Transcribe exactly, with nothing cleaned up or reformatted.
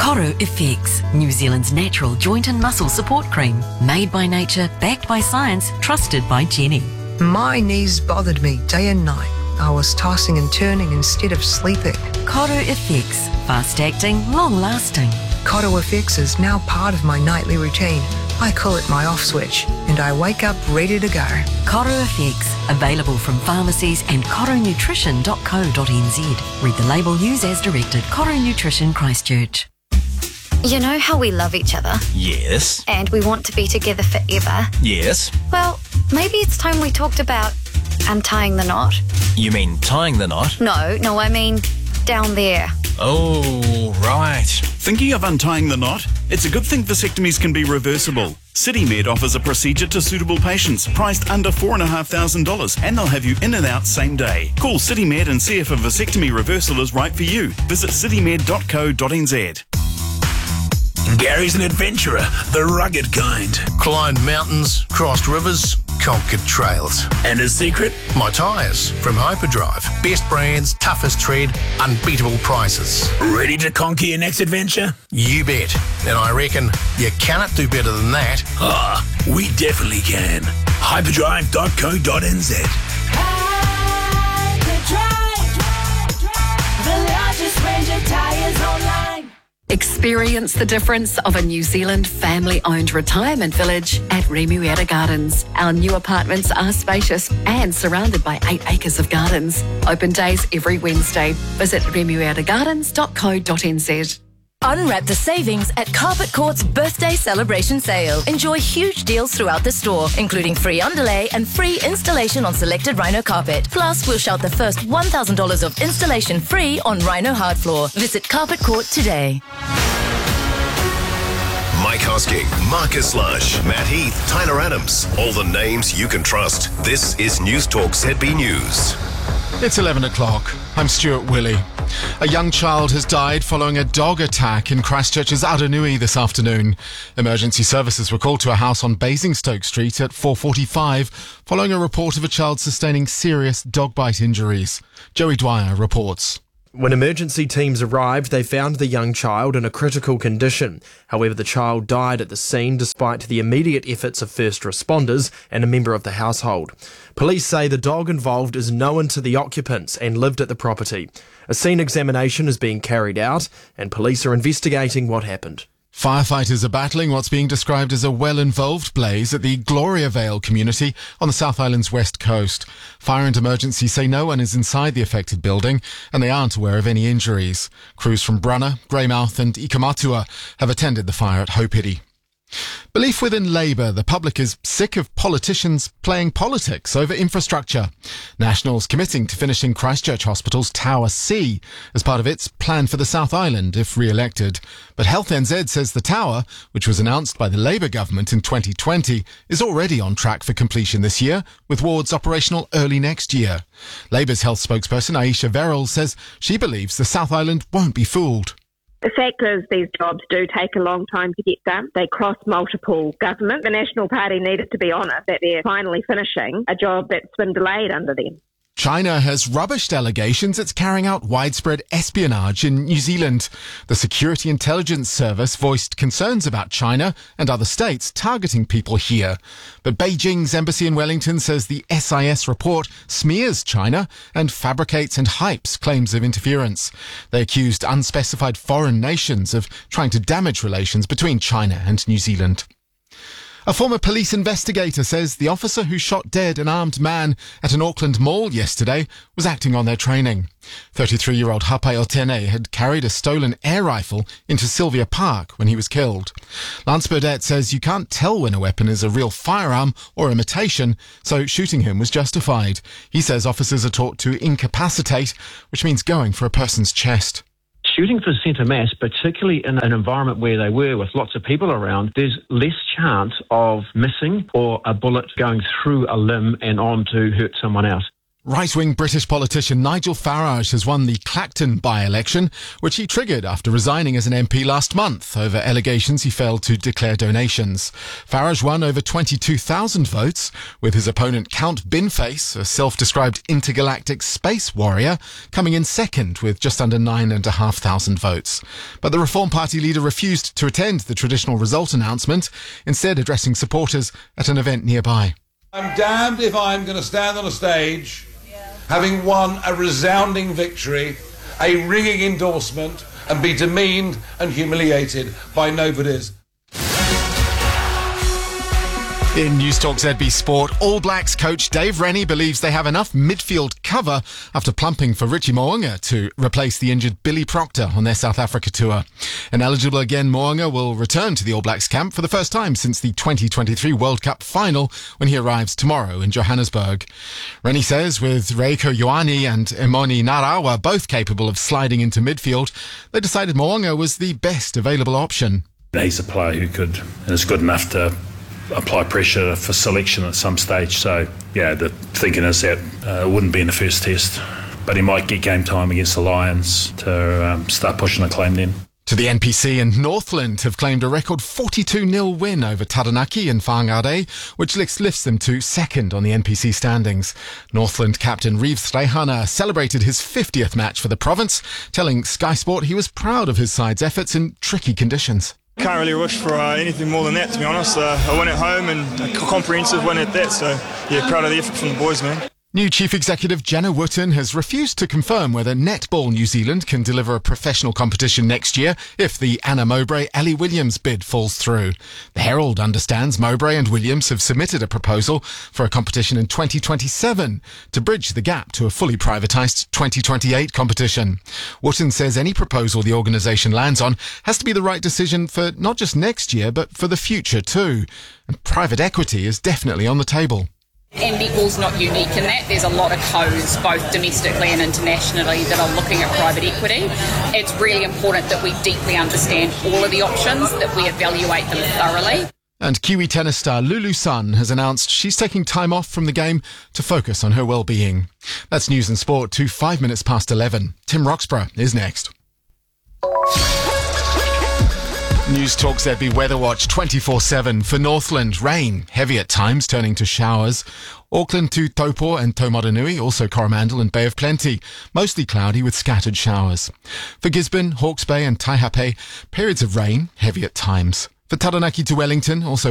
Koro F X, New Zealand's natural joint and muscle support cream. Made by nature, backed by science, trusted by Jenny. My knees bothered me day and night. I was tossing and turning instead of sleeping. Koro F X, fast-acting, long-lasting. Koro F X is now part of my nightly routine. I call it my off switch, and I wake up ready to go. Koro F X, available from pharmacies and koro nutrition dot co dot n z. Read the label, use as directed. Koro Nutrition, Christchurch. You know how we love each other? Yes. And we want to be together forever? Yes. Well, maybe it's time we talked about untying the knot. You mean tying the knot? No, no, I mean down there. Oh, right. Thinking of untying the knot? It's a good thing vasectomies can be reversible. CityMed offers a procedure to suitable patients, priced under four thousand five hundred dollars, and they'll have you in and out same day. Call CityMed and see if a vasectomy reversal is right for you. Visit citymed dot co dot n z. Gary's an adventurer, the rugged kind. Climbed mountains, crossed rivers, conquered trails. And his secret? My tyres from Hyperdrive. Best brands, toughest tread, unbeatable prices. Ready to conquer your next adventure? You bet. And I reckon you cannot do better than that. Ah, we definitely can. hyperdrive dot co dot n z. Hyperdrive, the largest range of tyres online. Experience the difference of a New Zealand family-owned retirement village at Remuera Gardens. Our new apartments are spacious and surrounded by eight acres of gardens. Open days every Wednesday. Visit remuera gardens dot co dot n z. Unwrap the savings at Carpet Court's birthday celebration sale. Enjoy huge deals throughout the store, including free underlay and free installation on selected Rhino carpet. Plus, we'll shout the first one thousand dollars of installation free on Rhino hard floor. Visit Carpet Court today. Mike Hosking, Marcus Lush, Matt Heath, Tyler Adams. All the names you can trust. This is News Talk Z B News. It's eleven o'clock. I'm Stuart Willey. A young child has died following a dog attack in Christchurch's Aranui this afternoon. Emergency services were called to a house on Basingstoke Street at four forty-five following a report of a child sustaining serious dog bite injuries. Joey Dwyer reports. When emergency teams arrived, they found the young child in a critical condition. However, the child died at the scene despite the immediate efforts of first responders and a member of the household. Police say the dog involved is known to the occupants and lived at the property. A scene examination is being carried out and police are investigating what happened. Firefighters are battling what's being described as a well-involved blaze at the Gloria Vale community on the South Island's west coast. Fire and emergency say no one is inside the affected building and they aren't aware of any injuries. Crews from Brunner, Greymouth and Ikamatua have attended the fire at Haupiri. Belief within Labour, the public is sick of politicians playing politics over infrastructure. National's committing to finishing Christchurch Hospital's Tower C as part of its plan for the South Island if re-elected. But Health N Z says the tower, which was announced by the Labour government in twenty twenty, is already on track for completion this year, with wards operational early next year. Labour's health spokesperson Aisha Verrill says she believes the South Island won't be fooled. The fact is these jobs do take a long time to get done. They cross multiple governments. The National Party needed to be honest that they're finally finishing a job that's been delayed under them. China has rubbished allegations it's carrying out widespread espionage in New Zealand. The Security Intelligence Service voiced concerns about China and other states targeting people here. But Beijing's embassy in Wellington says the S I S report smears China and fabricates and hypes claims of interference. They accused unspecified foreign nations of trying to damage relations between China and New Zealand. A former police investigator says the officer who shot dead an armed man at an Auckland mall yesterday was acting on their training. thirty-three-year-old Hapai Otene had carried a stolen air rifle into Sylvia Park when he was killed. Lance Burdett says you can't tell when a weapon is a real firearm or imitation, so shooting him was justified. He says officers are taught to incapacitate, which means going for a person's chest. Shooting for centre mass, particularly in an environment where they were with lots of people around, there's less chance of missing or a bullet going through a limb and on to hurt someone else. Right-wing British politician Nigel Farage has won the Clacton by-election, which he triggered after resigning as an M P last month over allegations he failed to declare donations. Farage won over twenty-two thousand votes, with his opponent Count Binface, a self-described intergalactic space warrior, coming in second with just under nine and a half thousand votes. But the Reform Party leader refused to attend the traditional result announcement, instead addressing supporters at an event nearby. I'm damned if I'm going to stand on a stage having won a resounding victory, a ringing endorsement, and be demeaned and humiliated by nobodies. In News Talk Z B Sport, All Blacks coach Dave Rennie believes they have enough midfield cover after plumping for Richie Mo'unga to replace the injured Billy Proctor on their South Africa tour. Ineligible again, Mo'unga will return to the All Blacks camp for the first time since the twenty twenty-three World Cup final when he arrives tomorrow in Johannesburg. Rennie says with Reiko Ioane and Emoni Narawa both capable of sliding into midfield, they decided Mo'unga was the best available option. He's a player who could and is good enough to apply pressure for selection at some stage. So, yeah, the thinking is that uh, it wouldn't be in the first test, but he might get game time against the Lions to um, start pushing the claim then. To the N P C and Northland have claimed a record forty-two nil win over Taranaki in Whangarei, which lifts them to second on the N P C standings. Northland captain Reeves Reihana celebrated his fiftieth match for the province, telling Sky Sport he was proud of his side's efforts in tricky conditions. Can't really wish for uh, anything more than that, to be honest. Uh, a win at home and a comprehensive win at that, so yeah, proud of the effort from the boys, man. New Chief Executive Jenna Wootton has refused to confirm whether Netball New Zealand can deliver a professional competition next year if the Anna Mowbray-Ali Williams bid falls through. The Herald understands Mowbray and Williams have submitted a proposal for a competition in twenty twenty-seven to bridge the gap to a fully privatised twenty twenty-eight competition. Wootton says any proposal the organisation lands on has to be the right decision for not just next year but for the future too. And private equity is definitely on the table. And netball's not unique in that. There's a lot of codes, both domestically and internationally, that are looking at private equity. It's really important that we deeply understand all of the options, that we evaluate them thoroughly. And Kiwi tennis star Lulu Sun has announced she's taking time off from the game to focus on her well-being. That's News and Sport to five minutes past eleven. Tim Roxburgh is next. News Talk Z B Weather Watch twenty-four seven. For Northland, rain, heavy at times, turning to showers. Auckland to Taupo and Taumarunui, also Coromandel and Bay of Plenty, mostly cloudy with scattered showers. For Gisborne, Hawke's Bay and Taihape, periods of rain, heavy at times. For Taranaki to Wellington, also